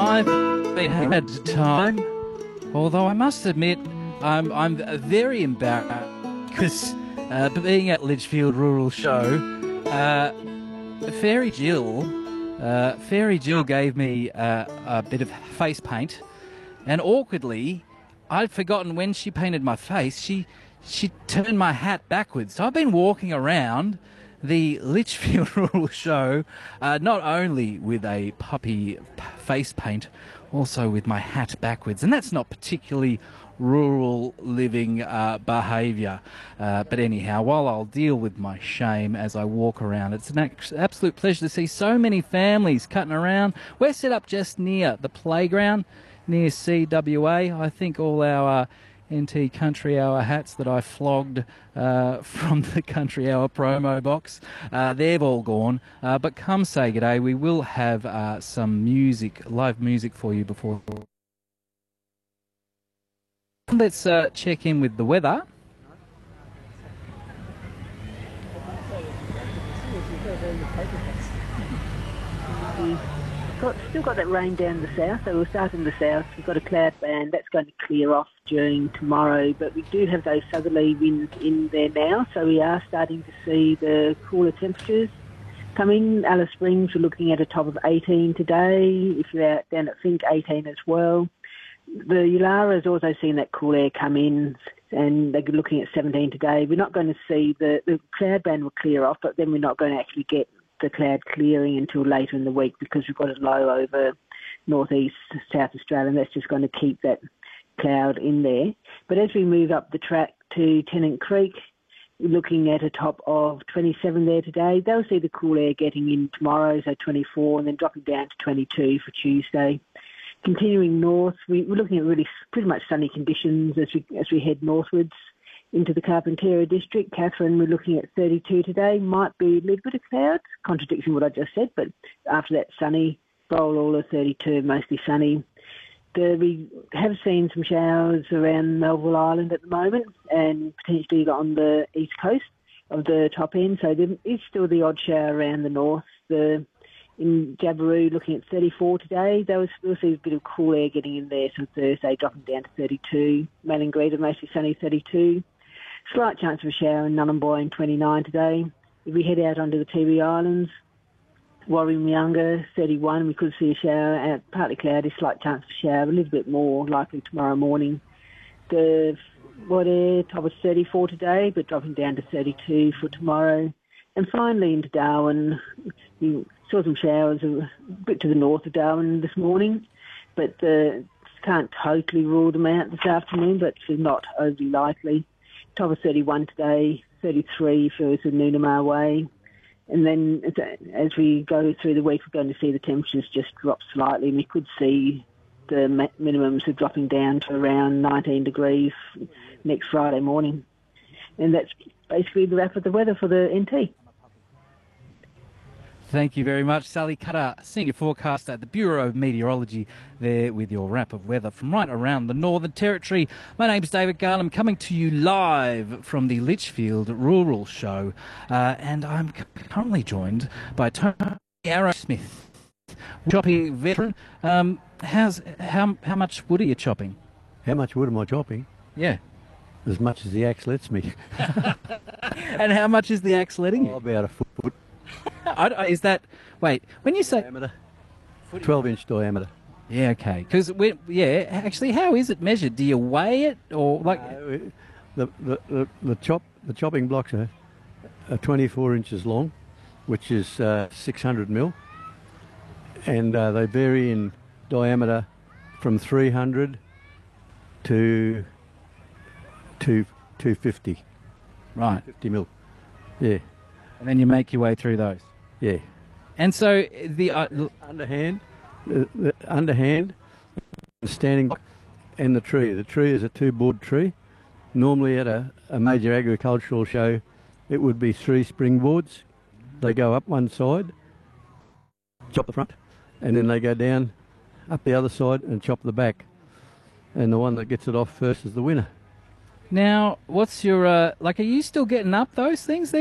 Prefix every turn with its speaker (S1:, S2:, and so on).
S1: I've had time, although I must admit I'm very embarrassed because being at Litchfield Rural Show, Fairy Jill gave me a bit of face paint, and awkwardly, I'd forgotten when she painted my face. She turned my hat backwards. So I've been walking around the Litchfield Rural Show, not only with a puppy face paint, also with my hat backwards. And that's not particularly rural living behaviour. But anyhow, while I'll deal with my shame as I walk around, it's an absolute pleasure to see so many families cutting around. We're set up just near the playground, near CWA. I think all our NT Country Hour hats that I flogged from the Country Hour promo box, they've all gone. But come say g'day, we will have some music, live music for you before. Let's check in with the weather.
S2: Still got that rain down the south, so we'll start in the south. We've got a cloud band that's going to clear off during tomorrow, but we do have those southerly winds in there now, so we are starting to see the cooler temperatures come in. Alice Springs, we're looking at a top of 18 today. If you're out down at Fink, 18 as well. The Yulara has also seen that cool air come in, and they're looking at 17 today. We're not going to see the cloud band will clear off, but then we're not going to actually get the cloud clearing until later in the week because we've got a low over northeast South Australia, and that's just going to keep that cloud in there. But as we move up the track to Tennant Creek, we're looking at a top of 27 there today. They'll see the cool air getting in tomorrow, so 24, and then dropping down to 22 for Tuesday. Continuing north, we're looking at really pretty much sunny conditions as we head northwards into the Carpentaria district. Catherine, we're looking at 32 today. Might be a little bit of clouds, contradicting what I just said, but after that sunny, Borola 32, mostly sunny. We have seen some showers around Melville Island at the moment and potentially on the east coast of the top end, so there is still the odd shower around the north. In Jabiru, looking at 34 today. We'll see a bit of cool air getting in there, so Thursday dropping down to 32. Malangrita, mostly sunny, 32. Slight chance of a shower in Nhulunbuy, 29 today. If we head out onto the Tiwi Islands, Warringah, 31, we could see a shower, partly cloudy, slight chance of a shower, a little bit more likely tomorrow morning. The Wadair, top of 34 today, but dropping down to 32 for tomorrow. And finally into Darwin, we saw some showers a bit to the north of Darwin this morning, but can't totally rule them out this afternoon, but it's not overly likely. Top of 31 today, 33 for Noonamar Way. And then as we go through the week, we're going to see the temperatures just drop slightly, and we could see the minimums are dropping down to around 19 degrees next Friday morning. And that's basically the wrap of the weather for the NT.
S1: Thank you very much, Sally Cutter, Senior Forecaster at the Bureau of Meteorology, there with your wrap of weather from right around the Northern Territory. My name's David Garland, coming to you live from the Litchfield Rural Show, and I'm currently joined by Tony Arrowsmith, chopping veteran. How much wood are you chopping?
S3: How much wood am I chopping?
S1: Yeah.
S3: As much as the axe lets me.
S1: And how much is the axe letting you?
S3: Oh, about a foot.
S1: Is that, wait, when you say...
S3: Diameter. 12-inch diameter.
S1: Yeah, okay. Because, actually, how is it measured? Do you weigh it, or like...
S3: The chopping blocks are 24 inches long, which is 600 mil, and they vary in diameter from 300 to 250.
S1: Right.
S3: 50 mil. Yeah.
S1: And then you make your way through those.
S3: Yeah.
S1: And so the
S3: underhand, the standing block, and the tree. The tree is a 2-board tree. Normally at a major agricultural show, it would be 3 springboards. They go up one side, chop the front, and then they go down up the other side and chop the back. And the one that gets it off first is the winner.
S1: Now, what's your, are you still getting up those things there?